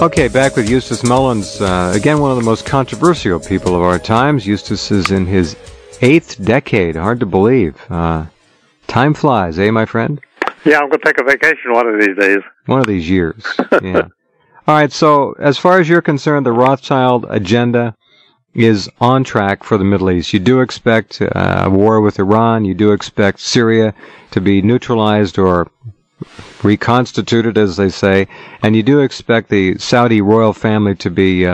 Okay, back with Eustace Mullins. Again, one of the most controversial people of our times. Eustace is in his 8th decade. Hard to believe. Time flies, eh, my friend? Yeah, I'm going to take a vacation one of these days. One of these years, yeah. All right, so as far as you're concerned, the Rothschild agenda is on track for the Middle East. You do expect a war with Iran. You do expect Syria to be neutralized or reconstituted, as they say. And you do expect the Saudi royal family to be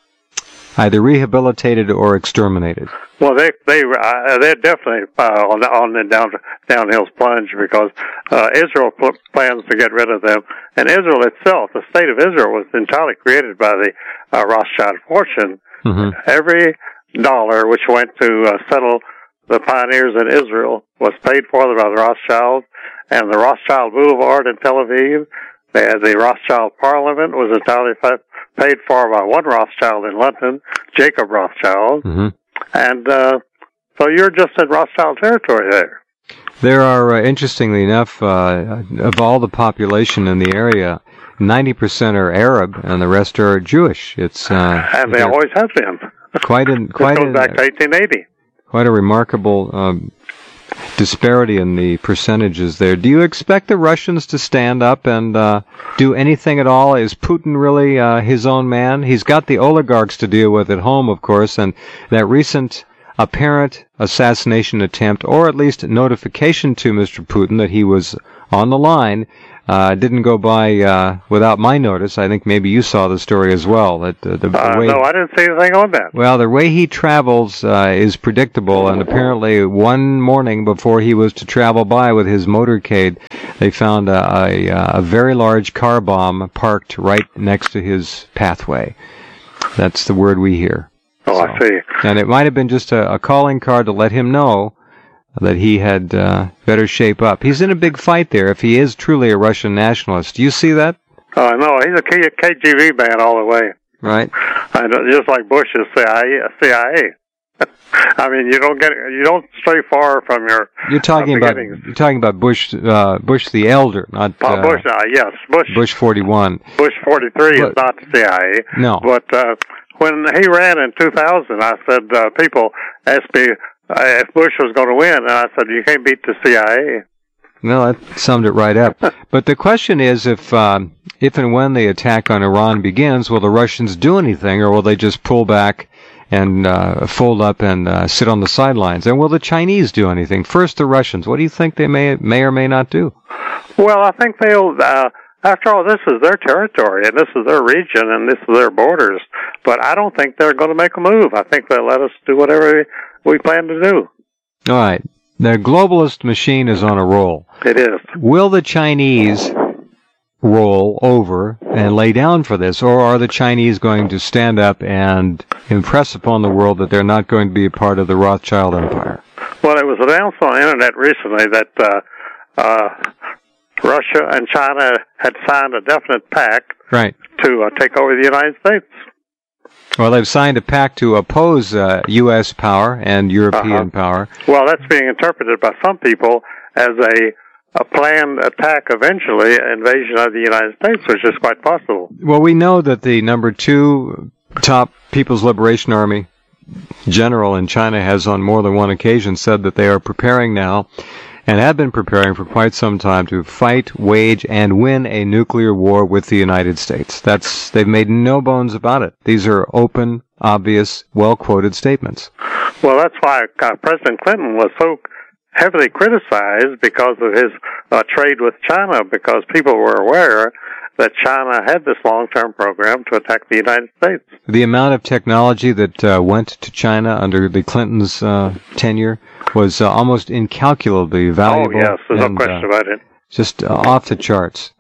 either rehabilitated or exterminated. Well, they're definitely on the downhill plunge because Israel plans to get rid of them, and Israel itself, the state of Israel, was entirely created by the Rothschild fortune. Mm-hmm. Every dollar which went to settle the pioneers in Israel was paid for by the Rothschilds, and the Rothschild Boulevard in Tel Aviv, the Rothschild Parliament was entirely paid for by one Rothschild in London, Jacob Rothschild. Mm-hmm. And so you're just in Rothschild territory there. There are, interestingly enough, of all the population in the area, 90% are Arab and the rest are Jewish. And they always have been. It goes back to 1880. Quite a remarkable disparity in the percentages there. Do you expect the Russians to stand up and do anything at all? Is Putin really his own man? He's got the oligarchs to deal with at home, of course, and that recent apparent assassination attempt, or at least notification to Mr. Putin that he was on the line, didn't go by without my notice. I think maybe you saw the story as well. No, I didn't see anything on that. Well, the way he travels is predictable, and apparently one morning before he was to travel by with his motorcade, they found a very large car bomb parked right next to his pathway. That's the word we hear. Oh, so, I see. And it might have been just a calling card to let him know that he had better shape up. He's in a big fight there if he is truly a Russian nationalist. Do you see that? No, he's a KGB man all the way. Right. Just like Bush is CIA. I mean, you don't stray far from your. You're talking about Bush the elder, not Bush. Yes, Bush 41. Bush 43 is not CIA. No. But when he ran in 2000, I said people asked me if Bush was going to win, and I said, you can't beat the CIA. No, that summed it right up. But the question is, if and when the attack on Iran begins, will the Russians do anything, or will they just pull back and fold up and sit on the sidelines? And will the Chinese do anything? First, the Russians. What do you think they may or may not do? Well, I think they'll... after all, this is their territory, and this is their region, and this is their borders. But I don't think they're going to make a move. I think they'll let us do whatever we plan to do. All right. The globalist machine is on a roll. It is. Will the Chinese roll over and lay down for this, or are the Chinese going to stand up and impress upon the world that they're not going to be a part of the Rothschild empire? Well, it was announced on the Internet recently that Russia and China had signed a definite pact to take over the United States. Well, they've signed a pact to oppose U.S. power and European power. Well, that's being interpreted by some people as a planned attack, eventually, invasion of the United States, which is quite possible. Well, we know that the number 2 top People's Liberation Army general in China has on more than one occasion said that they are preparing now and have been preparing for quite some time to fight, wage, and win a nuclear war with the United States. They've made no bones about it. These are open, obvious, well-quoted statements. Well, that's why President Clinton was so heavily criticized because of his trade with China, because people were aware that China had this long-term program to attack the United States. The amount of technology that went to China under the Clintons' tenure was almost incalculably valuable. Oh, yes, there's no question about it. Just off the charts.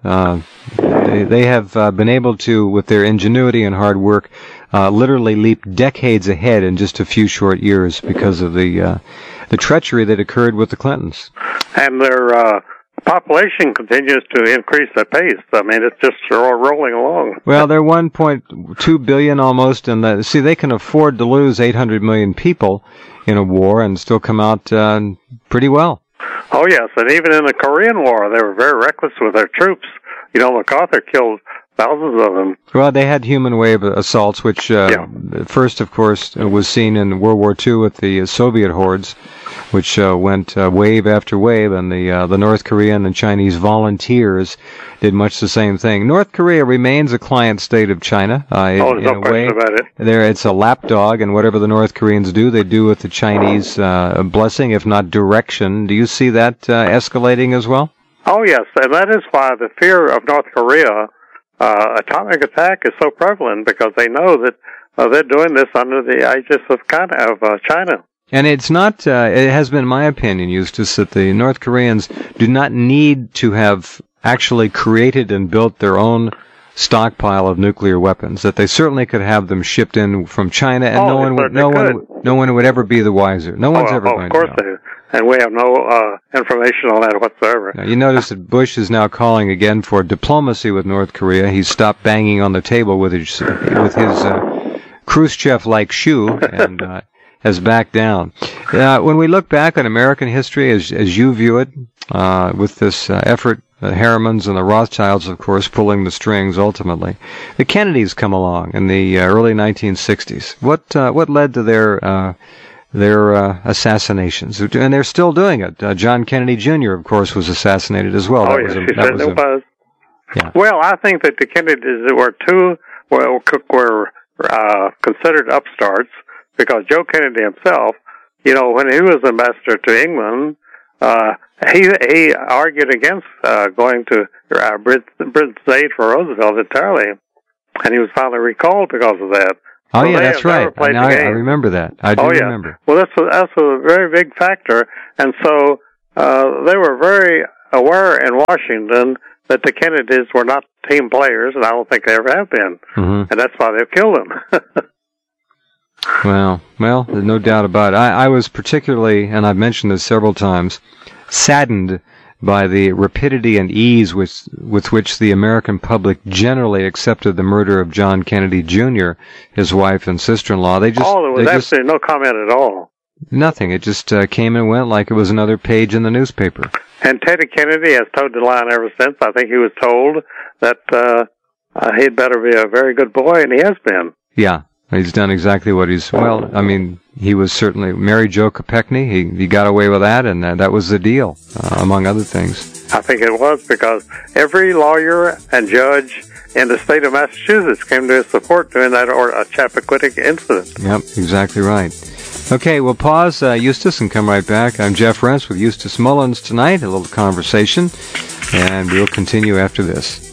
They have been able to, with their ingenuity and hard work, literally leap decades ahead in just a few short years because of the treachery that occurred with the Clintons. And their population continues to increase at pace. I mean, it's just rolling along. Well, they're 1.2 billion almost, and they can afford to lose 800 million people in a war and still come out pretty well. Oh, yes, and even in the Korean War, they were very reckless with their troops. You know, MacArthur killed thousands of them. Well, they had human wave assaults, which first, of course, was seen in World War II with the Soviet hordes, which went wave after wave, and the North Korean and Chinese volunteers did much the same thing. North Korea remains a client state of China. There's no question about it. It's a lapdog, and whatever the North Koreans do, they do with the Chinese blessing, if not direction. Do you see that escalating as well? Oh, yes, and that is why the fear of North Korea atomic attack is so prevalent, because they know that they're doing this under the aegis of China. And it's not, it has been my opinion, Eustace, that the North Koreans do not need to have actually created and built their own stockpile of nuclear weapons, that they certainly could have them shipped in from China, and no one would ever be the wiser. No one's ever going to know. Of course they do. And we have no information on that whatsoever. Now, you notice that Bush is now calling again for diplomacy with North Korea. He's stopped banging on the table with his Khrushchev-like shoe and has backed down. When we look back on American history, as you view it, with this effort, the Harrimans and the Rothschilds, of course, pulling the strings ultimately, the Kennedys come along in the early 1960s. What led to their assassinations? And they're still doing it. John Kennedy Jr., of course, was assassinated as well. He certainly was. Yeah. Well, I think that the Kennedys were considered upstarts, because Joe Kennedy himself, when he was ambassador to England, he argued against going to Britain's aid for Roosevelt entirely, and he was finally recalled because of that. Oh, yeah, that's right. I remember that. I do remember. Well, that's a very big factor, and so they were very aware in Washington that the Kennedys were not team players, and I don't think they ever have been, and that's why they've killed them. Well, there's no doubt about it. I was particularly, and I've mentioned this several times, saddened by the rapidity and ease with which the American public generally accepted the murder of John Kennedy Jr., his wife and sister-in-law. There was absolutely no comment at all. Nothing. It just came and went like it was another page in the newspaper. And Teddy Kennedy has toed the line ever since. I think he was told that he'd better be a very good boy, and he has been. Yeah. He's done exactly what he was certainly Mary Jo Kopechne. He got away with that, and that was the deal, among other things. I think it was, because every lawyer and judge in the state of Massachusetts came to his support during that Chappaquiddick incident. Yep, exactly right. Okay, we'll pause, Eustace, and come right back. I'm Jeff Rense with Eustace Mullins tonight, a little conversation, and we'll continue after this.